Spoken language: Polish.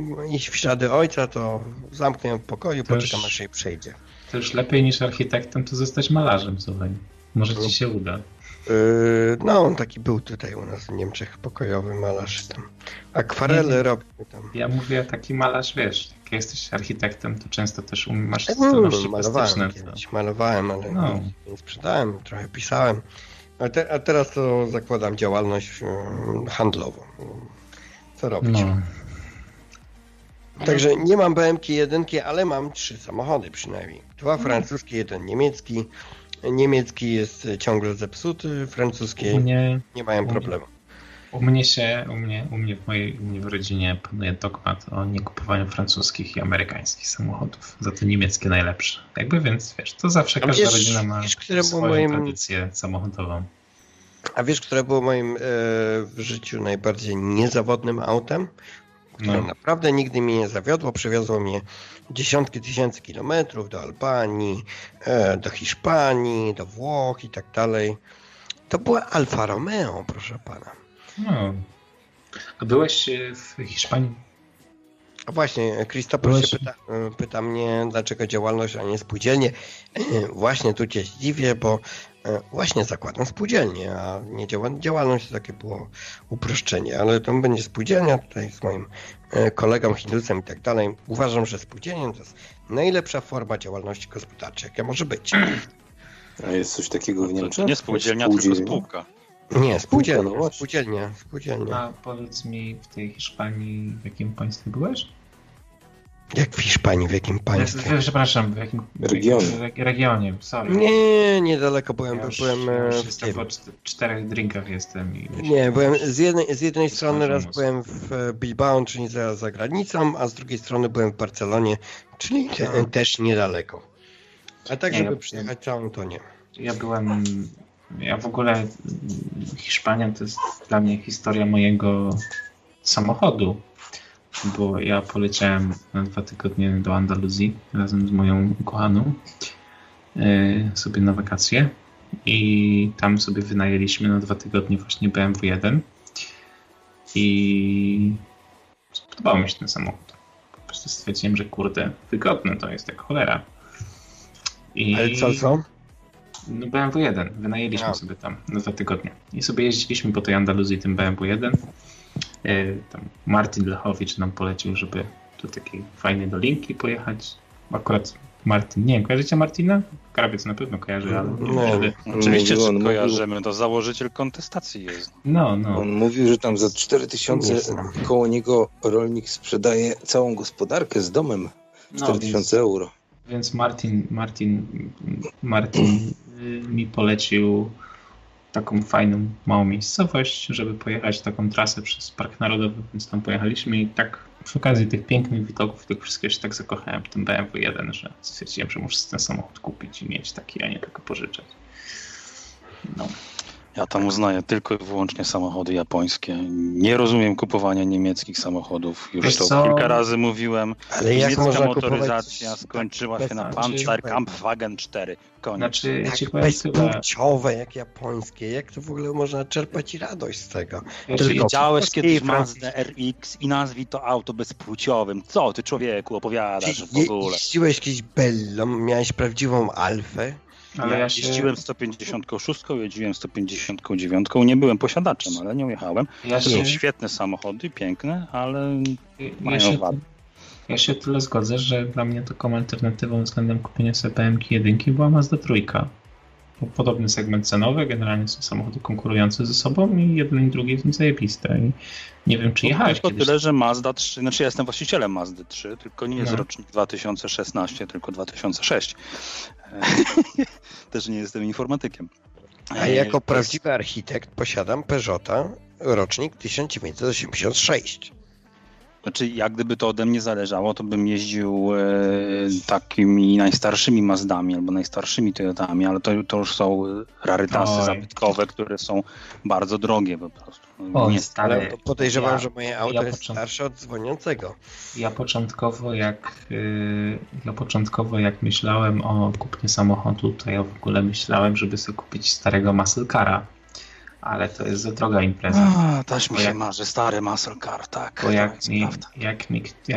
iść w ślady ojca, to zamknę ją w pokoju, poczekam aż jej przejdzie. To już lepiej niż architektem, to zostać malarzem, słuchaj. Może ci się uda. No, on taki był tutaj u nas w Niemczech, pokojowy malarz tam. Akwarele robił tam. Ja mówię taki malarz, wiesz, jak jesteś architektem, to często też masz zdolności plastyczne. Malowałem, ale nie sprzedałem, trochę pisałem. A teraz to zakładam działalność handlową. Co robić? No. Także nie mam BM-ki 1, ale mam 3 samochody przynajmniej. 2 francuskie, 1 niemiecki. Niemiecki jest ciągle zepsuty, francuskie nie mają problemu. U mnie w rodzinie panuje dogmat o niekupowaniu francuskich i amerykańskich samochodów. Za to niemieckie najlepsze. Więc wiesz, to zawsze każda rodzina ma swoją tradycję samochodową. A wiesz, które było moim w życiu najbardziej niezawodnym autem? Które naprawdę nigdy mnie nie zawiodło. Przywiozło mnie dziesiątki tysięcy kilometrów do Albanii, do Hiszpanii, do Włoch i tak dalej. To była Alfa Romeo, proszę pana. No. A byłeś w Hiszpanii? A właśnie, Krzysztof się pyta mnie, dlaczego działalność, a nie spółdzielnie. Właśnie tu cię zdziwię, bo właśnie zakładam spółdzielnię, a nie działalność to takie było uproszczenie, ale to będzie spółdzielnia tutaj z moim kolegą Hindusem i tak dalej. Uważam, że spółdzielnia to jest najlepsza forma działalności gospodarczej, jaka może być. A jest coś takiego w Niemczech? Nie spółdzielnia, tylko spółka. Nie, spółdzielnia. A powiedz mi, w tej Hiszpanii w jakim państwie byłeś? Jak w Hiszpanii, w jakim państwie? Przepraszam, w jakim regionie? Sorry. Nie, niedaleko byłem. Jestem po 4 drinkach jestem. Nie, byłem z jednej strony raz byłem w Bilbao, czyli za granicą, a z drugiej strony byłem w Barcelonie, czyli też niedaleko. A tak, żeby przyjechać całą, to nie. Ja w ogóle Hiszpania to jest dla mnie historia mojego samochodu, bo ja poleciałem na 2 tygodnie do Andaluzji razem z moją ukochaną sobie na wakacje i tam sobie wynajęliśmy na 2 tygodnie właśnie BMW 1 i spodobało mi się ten samochód. Po prostu stwierdziłem, że kurde, wygodne to jest jak cholera. Ale co? No BMW 1. Wynajęliśmy sobie tam na 2 tygodnie. I sobie jeździliśmy po tej Andaluzji tym BMW 1. Tam Martin Lechowicz nam polecił, żeby do takiej fajnej dolinki pojechać. Akurat Martin, nie wiem, kojarzycie Martina? Krawiec na pewno kojarzy, ale... Oczywiście, że kojarzymy, to założyciel kontestacji jest. No. On mówił, że tam za 4000 koło niego rolnik sprzedaje całą gospodarkę z domem. 4000 euro. Więc Martin mi polecił taką fajną, małą miejscowość, żeby pojechać taką trasę przez Park Narodowy, więc tam pojechaliśmy i tak przy okazji tych pięknych widoków, tych wszystkich się tak zakochałem w tym BMW 1, że stwierdziłem, że muszę ten samochód kupić i mieć taki, a nie tylko pożyczać. No. Ja tam uznaję tylko i wyłącznie samochody japońskie. Nie rozumiem kupowania niemieckich samochodów. Już to kilka razy mówiłem. Ale niemiecka motoryzacja skończyła się na Panzerkampfwagen 4. Koniec. Znaczy, ja ci tak bezpłciowe jak japońskie. Jak to w ogóle można czerpać radość z tego? Widziałeś kiedyś Mazdę RX i nazwij to auto bezpłciowym. Co ty, człowieku, opowiadasz w ogóle? Jeździłeś kiedyś Bellą, miałeś prawdziwą Alfę. Ale ja jeździłem 156, jeździłem 159, nie byłem posiadaczem, ale nie jechałem. Są świetne samochody, piękne, ale mają wady. Ja się tyle zgodzę, że dla mnie taką alternatywą względem kupienia sobie BMW 1 była Mazda 3. Podobny segment cenowy, generalnie są samochody konkurujące ze sobą i jeden i drugi są zajebiste. I nie wiem, czy jechałeś kiedyś. Tyle, że Mazda 3, znaczy ja jestem właścicielem Mazdy 3, tylko nie jest rocznik 2016, tylko 2006. Też nie jestem informatykiem. A jako prawdziwy architekt posiadam Peugeota, rocznik 1986. Znaczy, jak gdyby to ode mnie zależało, to bym jeździł takimi najstarszymi Mazdami albo najstarszymi Toyotami, ale to już są rarytasy zabytkowe, które są bardzo drogie po prostu. Ale podejrzewam, że moje auto jest starsze od dzwoniącego. Ja początkowo jak myślałem o kupnie samochodu, to ja w ogóle myślałem, żeby sobie kupić starego muscle cara. Ale to jest za droga impreza. Też mi się marzy stary muscle car, tak. Bo jak